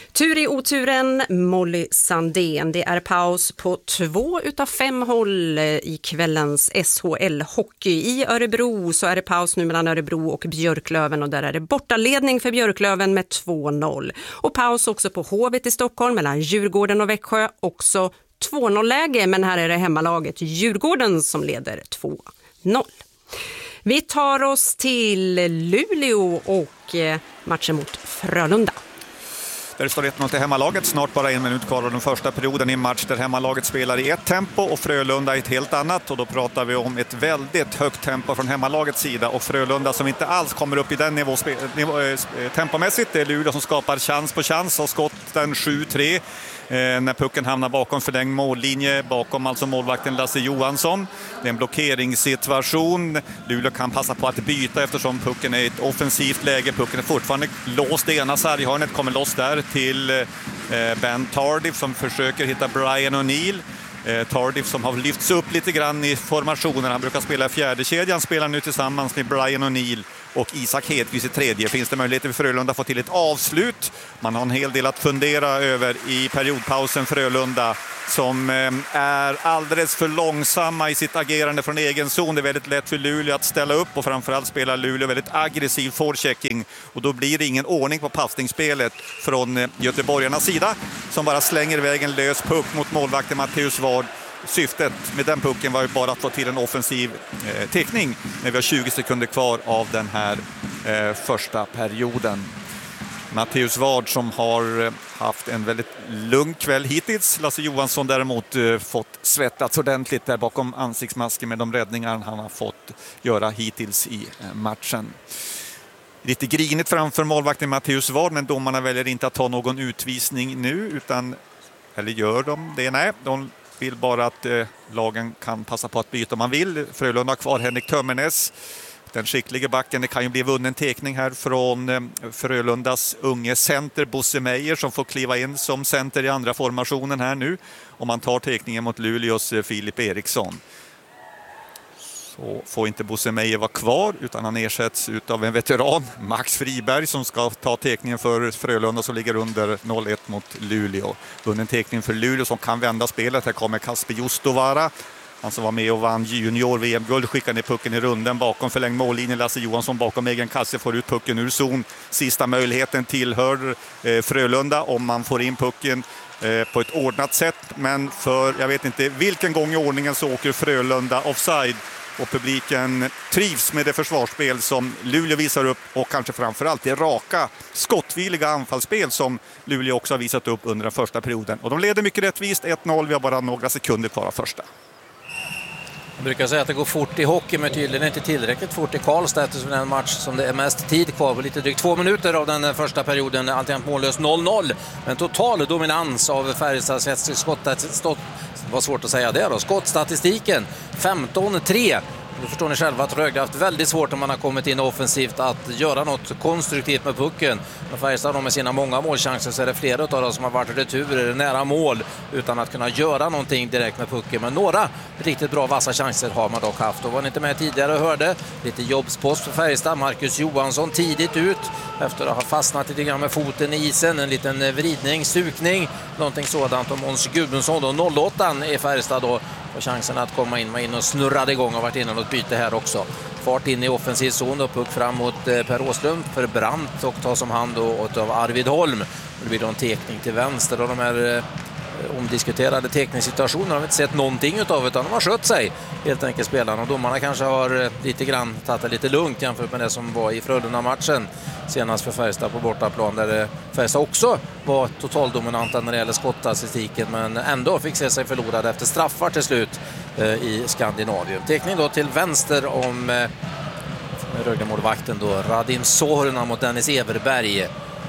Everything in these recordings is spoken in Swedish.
Tur i oturen, Molly Sandén. Det är paus på 2 utav 5 håll i kvällens SHL-hockey. I Örebro så är det paus nu mellan Örebro och Björklöven och där är det bortaledning för Björklöven med 2-0. Och paus också på Hovet i Stockholm mellan Djurgården och Växjö, också 2-0-läge, men här är det hemmalaget Djurgården som leder 2-0. Vi tar oss till Luleå och matchen mot Frölunda. Där det står 1-0 till hemmalaget, snart bara 1 minut kvar av den första perioden i en match där hemmalaget spelar i ett tempo och Frölunda i ett helt annat. Och då pratar vi om ett väldigt högt tempo från hemmalagets sida och Frölunda som inte alls kommer upp i den nivå tempomässigt. Det är Luleå som skapar chans på chans och skotten 7-3. När pucken hamnar bakom förlängd mållinje, bakom alltså målvakten Lasse Johansson. Det är en blockeringssituation. Luleå kan passa på att byta eftersom pucken är i ett offensivt läge. Pucken är fortfarande låst i ena sarghörnet, kommer loss där till Ben Tardif som försöker hitta Brian O'Neill. Tardif som har lyfts upp lite grann i formationen. Han brukar spela i fjärde kedjan, spelar nu tillsammans med Brian O'Neill och Isak Hedqvist i tredje. Finns det möjligheter för Frölunda att få till ett avslut? Man har en hel del att fundera över i periodpausen. Frölunda som är alldeles för långsamma i sitt agerande från egen zon. Det är väldigt lätt för Luleå att ställa upp och framförallt spelar Luleå väldigt aggressiv forechecking. Och då blir det ingen ordning på passningsspelet från göteborgarnas sida som bara slänger iväg en lös puck mot målvakten Matteus Ward. Syftet med den pucken var ju bara att få till en offensiv teckning när vi har 20 sekunder kvar av den här första perioden. Matteus Ward som har haft en väldigt lugn kväll hittills. Lasse Johansson däremot fått svettats ordentligt där bakom ansiktsmasken med de räddningar han har fått göra hittills i matchen. Lite grinigt framför målvakten Matteus Ward, men domarna väljer inte att ta någon utvisning nu utan, eller gör de det? Nej, de vill bara att lagen kan passa på att byta om man vill. Frölunda har kvar Henrik Tömmernes, den skickliga backen. Det kan ju bli vunnen tekning här från Frölundas unge center Bosse Meijer som får kliva in som center i andra formationen här nu. Och man tar tekningen mot Luleås Filip Eriksson. Så får inte Bosse Meijer vara kvar utan han ersätts av en veteran, Max Friberg, som ska ta tekningen för Frölunda som ligger under 0-1 mot Luleå. Vunnen tekning för Luleå som kan vända spelet. Här kommer Kasper Justovara. Han som var med och vann junior-VM-guld, skickar ner pucken i runden bakom förlängd mållinje. Lasse Johansson bakom egen kasse får ut pucken ur zon. Sista möjligheten tillhör Frölunda om man får in pucken på ett ordnat sätt. Men för jag vet inte vilken gång i ordningen så åker Frölunda offside. Och publiken trivs med det försvarsspel som Luleå visar upp och kanske framförallt det raka, skottvilliga anfallsspel som Luleå också har visat upp under den första perioden. Och de leder mycket rättvist 1-0, vi har bara några sekunder kvar av första. Jag brukar säga att det går fort i hockey, men tydligen inte tillräckligt fort i Karlstad eftersom det är en match som det är mest tid kvar på lite drygt 2 minuter av den första perioden. Alltid mållös 0-0, men total dominans av Färjestads skott. Vad svårt att säga det då. Skottstatistiken 15-3. Då förstår ni själva att Rögle har haft väldigt svårt om man har kommit in offensivt att göra något konstruktivt med pucken. Men Färjestad med sina många målchanser så är det flera av dem som har varit returer nära mål utan att kunna göra någonting direkt med pucken. Men några riktigt bra vassa chanser har man dock haft. Och var ni inte med tidigare och hörde lite jobbspost för Färjestad. Marcus Johansson tidigt ut efter att ha fastnat lite grann med foten i isen. En liten vridning, stukning, någonting sådant. Och Måns Gudmundsson då, 08 i Färjestad då. Och chansen att komma in och snurrade igång och varit inne något byte här också. Fart in i offensiv zon och puck fram mot Per Åslund för Brandt och tas om hand av Arvid Holm. Det blir då en tekning till vänster och de här omdiskuterade tekningssituationer har vi inte sett någonting utav utan de har skött sig helt enkelt spelarna. Och domarna kanske har lite grann tagit det lite lugnt jämfört med det som var i Frölunda-matchen senast för Färjestad på bortaplan där Färjestad också var totaldominanta när det gäller skottstatistiken men ändå fick se sig förlorade efter straffar till slut i Skandinavien. Tekning då till vänster om Rögle-målvakten då Radim Sorna mot Dennis Everberg.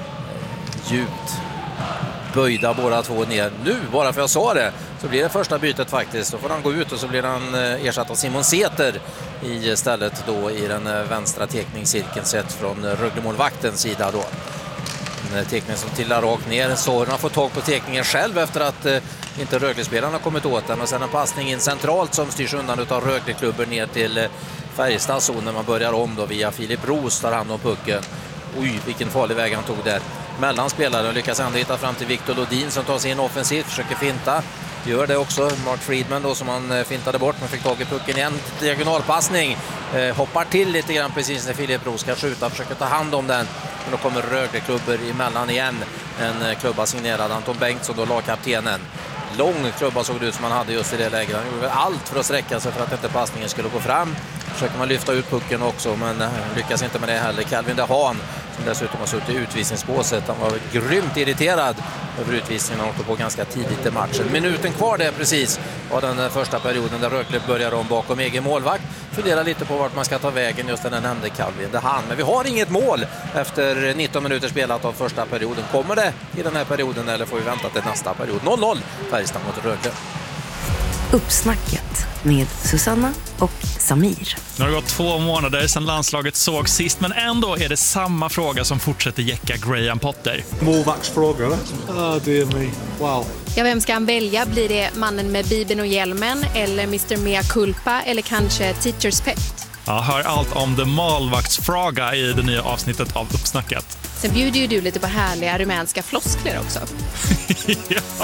Djupt böjda båda två ner. Nu, bara för jag sa det, så blir det första bytet faktiskt. Då får han gå ut och så blir han ersatt av Simon Säter istället då i den vänstra tekningscirkeln sett från Rögle-målvaktens sida då. En tekning som trillar rakt ner. Sorna får tag på tekningen själv efter att inte Rögle-spelarna har kommit åt den. Och sen en passning in centralt som styrs undan av Rögle-klubben ner till Färjestads zon när man börjar om då via Filip Roos tar hand om pucken. Oj, vilken farlig väg han tog där. mellan spelare och lyckas ändå hitta fram till Victor Lodin som tar sig in offensivt, försöker finta. Gör det också. Mark Friedman då som han fintade bort, men fick tag i pucken igen. Diagonalpassning. Hoppar till lite grann precis när Filip Roos ska skjuta. Försöker ta hand om den. Men då kommer Rögle-klubbor emellan igen. En klubba signerad Anton Bengtsson, då lagkaptenen. Lång klubba såg det ut som han hade just i det läget. Han gjorde allt för att sträcka sig för att inte passningen skulle gå fram. Försöker man lyfta ut pucken också, men lyckas inte med det heller. Calvin de Haan, som dessutom har suttit i utvisningsbåset, han var grymt irriterad över utvisningen. Han åkte på ganska tidigt i matchen. Minuten kvar där precis av den första perioden där Rögle börjar om bakom egen målvakt. Funderar lite på vart man ska ta vägen, just den nämnde Calvin de Haan. Men vi har inget mål efter 19 minuter spelat av första perioden. Kommer det i den här perioden eller får vi vänta till nästa period? 0-0 Färjestad mot Rögle. Uppsnacket med Susanna och Samir. Nu har det gått 2 månader sedan landslaget såg sist, men ändå är det samma fråga som fortsätter jäcka Graham Potter. Målvaktsfråga, det är mig. Wow. Ja, vem ska han välja? Blir det mannen med bibeln och hjälmen eller Mr. Mea Culpa eller kanske Teacher's Pet? Ja, hör allt om The målvaktsfråga i det nya avsnittet av Uppsnacket. Sen bjuder ju du lite på härliga rumänska floskler också. Ja.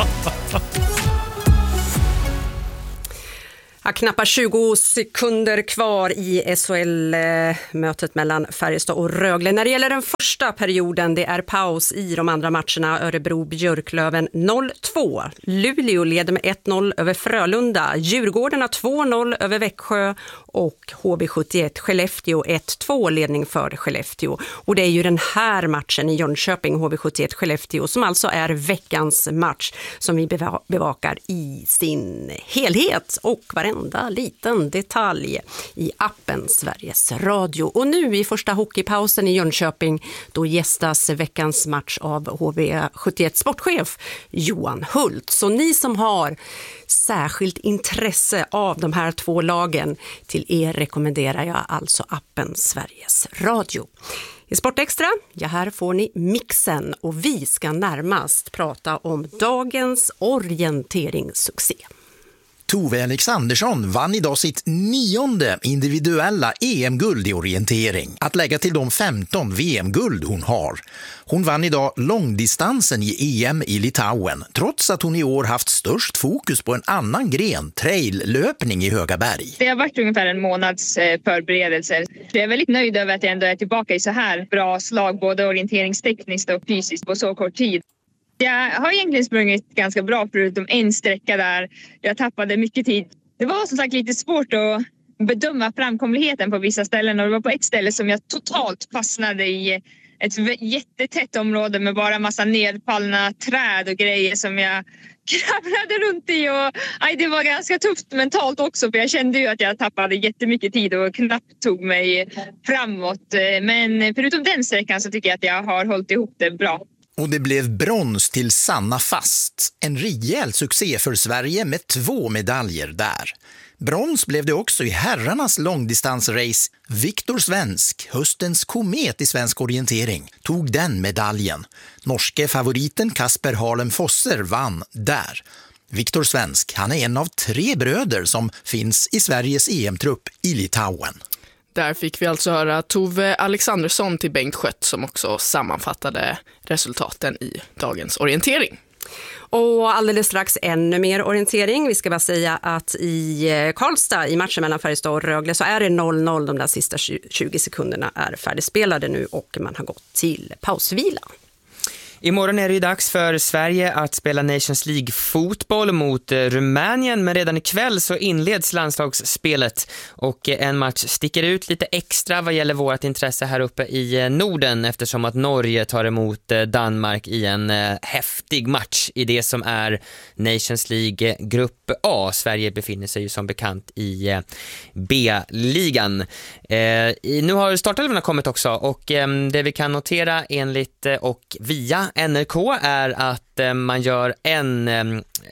Knappt 20 sekunder kvar i SHL-mötet mellan Färjestad och Rögle. När det gäller den första perioden, det är paus i de andra matcherna. Örebro-Björklöven 0-2. Luleå leder med 1-0 över Frölunda. Djurgården 2-0 över Växjö och HV71 Skellefteå 1-2 ledning för Skellefteå. Och det är ju den här matchen i Jönköping, HV71 Skellefteå, som alltså är veckans match som vi bevakar i sin helhet och varenda liten detalj i appen Sveriges Radio. Och nu i första hockeypausen i Jönköping, då gästas veckans match av HV71 sportchef Johan Hult. Så ni som har särskilt intresse av de här 2 lagen, till er rekommenderar jag alltså appen Sveriges Radio. I Sportextra, ja, här får ni mixen och vi ska närmast prata om dagens orienteringssuccé. Tove Alexandersson vann idag sitt 9:e individuella EM-guld i orientering. Att lägga till de 15 VM-guld hon har. Hon vann idag långdistansen i EM i Litauen, trots att hon i år haft störst fokus på en annan gren, trail-löpning i Höga berg. Det har varit ungefär en månads förberedelser. Jag är väldigt nöjd över att jag ändå är tillbaka i så här bra slag, både orienteringstekniskt och fysiskt på så kort tid. Jag har egentligen sprungit ganska bra förutom en sträcka där jag tappade mycket tid. Det var som sagt lite svårt att bedöma framkomligheten på vissa ställen och det var på ett ställe som jag totalt fastnade i ett jättetätt område med bara massa nedfallna träd och grejer som jag kravlade runt i och det var ganska tufft mentalt också för jag kände ju att jag tappade jättemycket tid och knappt tog mig framåt. Men förutom den sträckan så tycker jag att jag har hållit ihop det bra. Och det blev brons till Sanna Fast. En rejäl succé för Sverige med 2 medaljer där. Brons blev det också i herrarnas långdistansrace. Viktor Svensk, höstens komet i svensk orientering, tog den medaljen. Norske favoriten Kasper Harlem Fosser vann där. Viktor Svensk, han är en av 3 bröder som finns i Sveriges EM-trupp i Litauen. Där fick vi alltså höra Tove Alexandersson till Bengt Skött som också sammanfattade resultaten i dagens orientering. Och alldeles strax ännu mer orientering. Vi ska bara säga att i Karlstad i matchen mellan Färjestad och Rögle så är det 0-0. De där sista 20 sekunderna är färdigspelade nu och man har gått till pausvila. Imorgon är det ju dags för Sverige att spela Nations League-fotboll mot Rumänien, men redan ikväll så inleds landslagsspelet och en match sticker ut lite extra vad gäller vårt intresse här uppe i Norden eftersom att Norge tar emot Danmark i en häftig match i det som är Nations League Grupp A. Sverige befinner sig ju som bekant i B-ligan. Nu har startelvorna kommit också och det vi kan notera enligt och via NRK är att man gör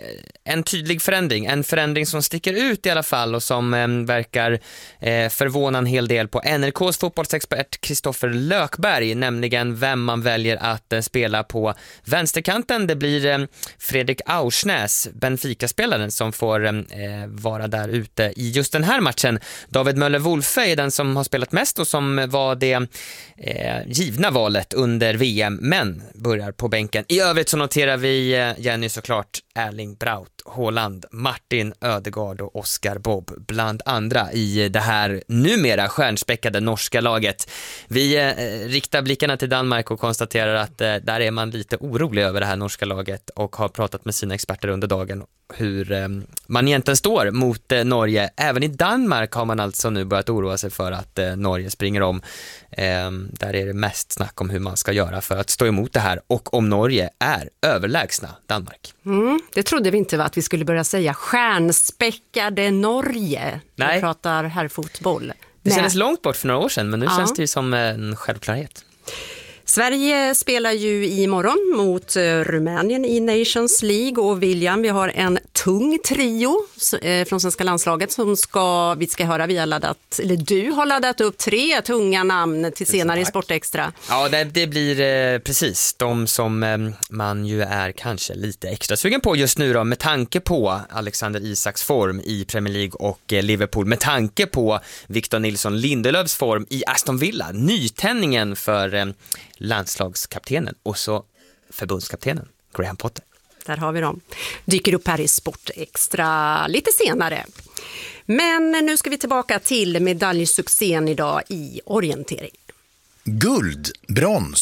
en tydlig förändring. En förändring som sticker ut i alla fall och som verkar förvåna en hel del på NRKs fotbollsexpert Kristoffer Lökberg, nämligen vem man väljer att spela på vänsterkanten. Det blir Fredrik Aursnäs, Benfica-spelaren, som får vara där ute i just den här matchen. David Möller-Wolfe är den som har spelat mest och som var det givna valet under VM, men börjar på bänken. I övrigt så noterar vi Jenny såklart Erling Braut Haaland, Martin Ödegaard och Oscar Bob bland andra i det här numera stjärnspäckade norska laget. Vi riktar blickarna till Danmark och konstaterar att där är man lite orolig över det här norska laget och har pratat med sina experter under dagen hur man egentligen står mot Norge. Även i Danmark har man alltså nu börjat oroa sig för att Norge springer om. Där är det mest snack om hur man ska göra för att stå emot det här och om Norge är överlägsna Danmark. Det trodde vi inte, att vi skulle börja säga stjärnspäckade Norge. Nej. Vi pratar här fotboll. Det kändes långt bort för några år sedan, men nu känns det ju som en självklarhet. Sverige spelar ju imorgon mot Rumänien i Nations League, och William, vi har en tung trio från svenska landslaget som vi ska höra. Du har laddat upp 3 tunga namn till senare i Sportextra. Ja, det blir precis de som man ju är kanske lite extra sugen på just nu då, med tanke på Alexander Isaks form i Premier League och Liverpool, med tanke på Victor Nilsson Lindelöfs form i Aston Villa, nytändningen för landslagskaptenen och så förbundskaptenen Graham Potter. Där har vi dem. Dyker upp här i Sportextra lite senare. Men nu ska vi tillbaka till medaljsuccén idag i orientering. Guld, brons